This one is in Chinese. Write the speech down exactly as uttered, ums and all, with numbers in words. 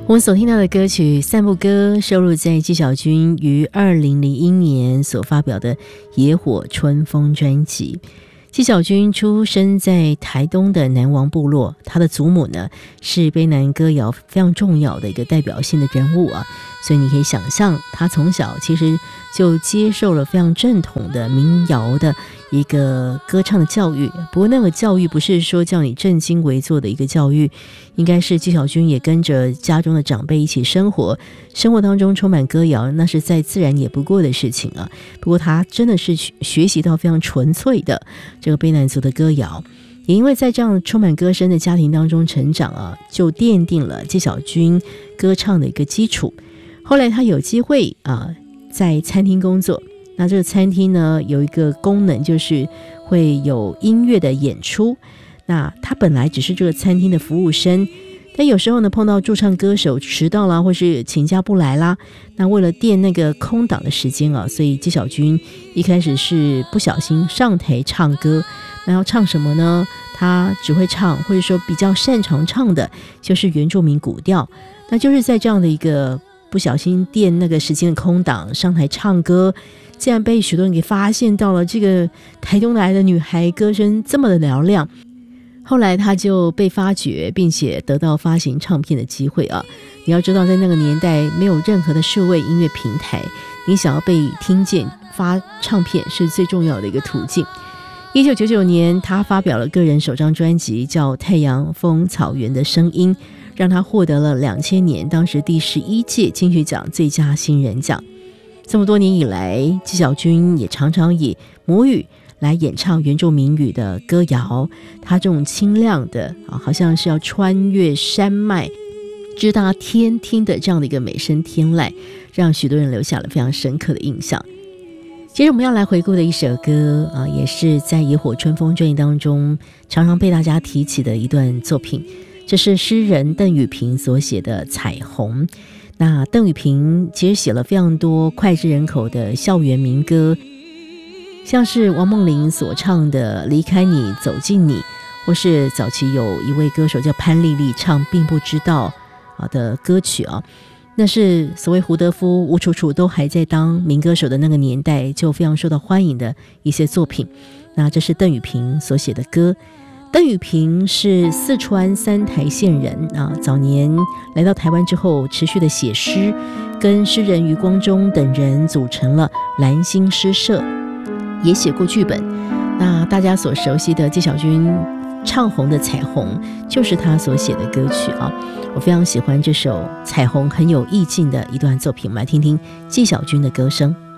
我们所听到的歌曲《散步歌》收录在纪晓君于二零零一年所发表的《野火春风》专辑。纪晓君出生在台东的南王部落，他的祖母呢是卑南歌谣非常重要的一个代表性的人物啊，所以你可以想象他从小其实就接受了非常正统的民谣的一个歌唱的教育。不过那个教育不是说叫你正襟危坐的一个教育，应该是纪晓君也跟着家中的长辈一起生活，生活当中充满歌谣，那是再自然也不过的事情啊。不过他真的是学习到非常纯粹的这个卑南族的歌谣，也因为在这样充满歌声的家庭当中成长啊，就奠定了纪晓君歌唱的一个基础。后来他有机会啊在餐厅工作，那这个餐厅呢有一个功能就是会有音乐的演出，那他本来只是这个餐厅的服务生，但有时候呢碰到驻唱歌手迟到啦，或是请假不来啦，那为了垫那个空档的时间啊，所以纪晓君一开始是不小心上台唱歌。那要唱什么呢？他只会唱，或者说比较擅长唱的就是原住民古调。那就是在这样的一个不小心垫那个时间的空档上台唱歌，竟然被许多人给发现到了，这个台东来的女孩歌声这么的嘹亮。后来他就被发掘，并且得到发行唱片的机会啊！你要知道，在那个年代没有任何的数位音乐平台，你想要被听见，发唱片是最重要的一个途径。一九九九年，他发表了个人首张专辑，叫《太阳风草原的声音》，让他获得了两千年当时第十一届金曲奖最佳新人奖。这么多年以来，纪晓君也常常以母语来演唱原住民语的歌谣，他这种清亮的啊，好像是要穿越山脉直达天听的这样的一个美声天籁，让许多人留下了非常深刻的印象。接着我们要来回顾的一首歌啊，也是在《野火春风》专辑当中常常被大家提起的一段作品，这是诗人邓雨萍所写的《彩虹》。那邓雨萍其实写了非常多脍炙人口的校园民歌，像是王梦麟所唱的《离开你走进你》，或是早期有一位歌手叫潘丽丽唱《并不知道》的歌曲啊，那是所谓胡德夫、吴楚楚都还在当民歌手的那个年代就非常受到欢迎的一些作品。那这是邓雨萍所写的歌。邓雨萍是四川三台县人啊，早年来到台湾之后持续的写诗，跟诗人余光中等人组成了蓝星诗社，也写过剧本。那大家所熟悉的纪晓君唱红的《彩虹》就是他所写的歌曲啊，我非常喜欢这首《彩虹》，很有意境的一段作品。我们来听听纪晓君的歌声。